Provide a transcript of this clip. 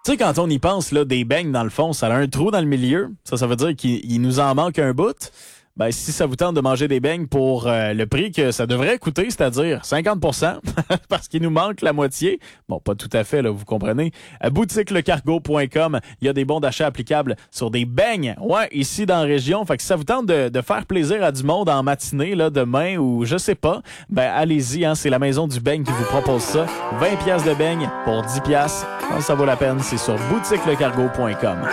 Tu sais, quand on y pense, là, des beignes, dans le fond, ça a un trou dans le milieu. Ça veut dire qu'il nous en manque un bout. Ben, si ça vous tente de manger des beignes pour le prix que ça devrait coûter, c'est-à-dire 50%, parce qu'il nous manque la moitié. Bon, pas tout à fait, là, vous comprenez. À boutiquelecargo.com, il y a des bons d'achat applicables sur des beignes. Ouais, ici dans la région. Fait que si ça vous tente de faire plaisir à du monde en matinée, là, demain ou je sais pas, ben, allez-y, hein, c'est la maison du beigne qui vous propose ça. 20$ de beignes pour 10$. Je pense que ça vaut la peine. C'est sur boutiquelecargo.com.